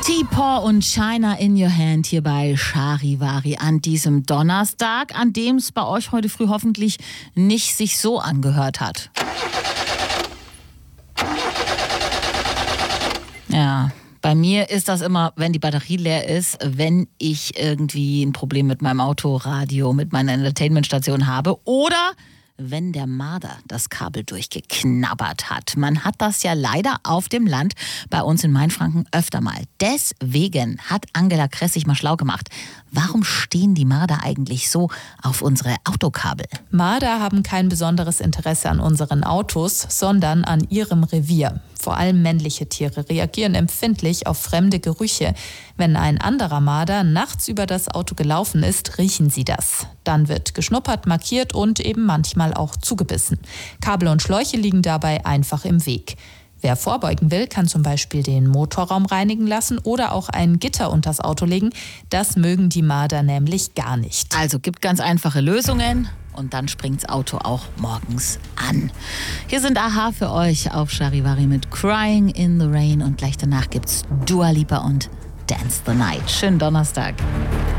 T-Paw und China in Your Hand hier bei Charivari an diesem Donnerstag, an dem es bei euch heute früh hoffentlich nicht sich so angehört hat. Ja, bei mir ist das immer, wenn die Batterie leer ist, wenn ich irgendwie ein Problem mit meinem Autoradio, mit meiner Entertainmentstation habe oder wenn der Marder das Kabel durchgeknabbert hat. Man hat das ja leider auf dem Land bei uns in Mainfranken öfter mal. Deswegen hat Angela Kress sich mal schlau gemacht. Warum stehen die Marder eigentlich so auf unsere Autokabel? Marder haben kein besonderes Interesse an unseren Autos, sondern an ihrem Revier. Vor allem männliche Tiere reagieren empfindlich auf fremde Gerüche. Wenn ein anderer Marder nachts über das Auto gelaufen ist, riechen sie das. Dann wird geschnuppert, markiert und eben manchmal auch zugebissen. Kabel und Schläuche liegen dabei einfach im Weg. Wer vorbeugen will, kann zum Beispiel den Motorraum reinigen lassen oder auch ein Gitter unters Auto legen. Das mögen die Marder nämlich gar nicht. Also gibt ganz einfache Lösungen und dann springt's Auto auch morgens an. Hier sind a-ha für euch auf Charivari mit Crying in the Rain und gleich danach gibt's Dua Lipa und Dance the Night. Schönen Donnerstag.